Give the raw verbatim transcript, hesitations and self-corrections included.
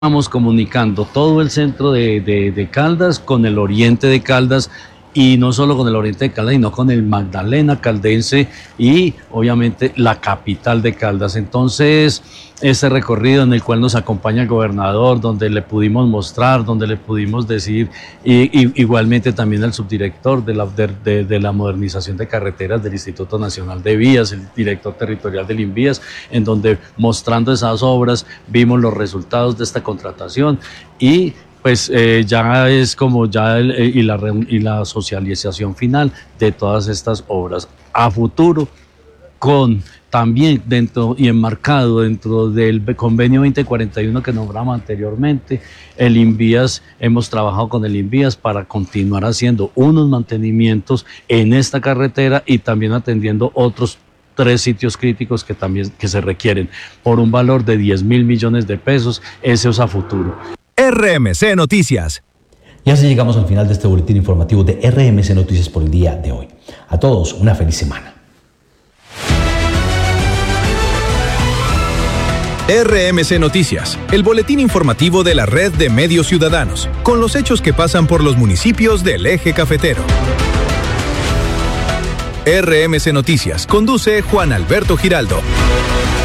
Estamos comunicando todo el centro de, de, de Caldas con el oriente de Caldas, y no solo con el oriente de Caldas, sino con el Magdalena caldense y obviamente la capital de Caldas. Entonces, ese recorrido en el cual nos acompaña el gobernador, donde le pudimos mostrar, donde le pudimos decir, y, y igualmente también el subdirector de la, de, de, de la modernización de carreteras del Instituto Nacional de Vías, el director territorial del INVÍAS, en donde mostrando esas obras vimos los resultados de esta contratación y pues eh, ya es como ya el, y, la, y la socialización final de todas estas obras a futuro, con también dentro y enmarcado dentro del convenio veinte cuarenta y uno que nombramos anteriormente, el INVÍAS, hemos trabajado con el INVÍAS para continuar haciendo unos mantenimientos en esta carretera y también atendiendo otros tres sitios críticos que también que se requieren por un valor de diez mil millones de pesos. Eso es a futuro. R M C Noticias. Y así llegamos al final de este boletín informativo de R M C Noticias por el día de hoy. A todos, una feliz semana. R M C Noticias, el boletín informativo de la red de medios ciudadanos, con los hechos que pasan por los municipios del Eje Cafetero. R M C Noticias conduce Juan Alberto Giraldo.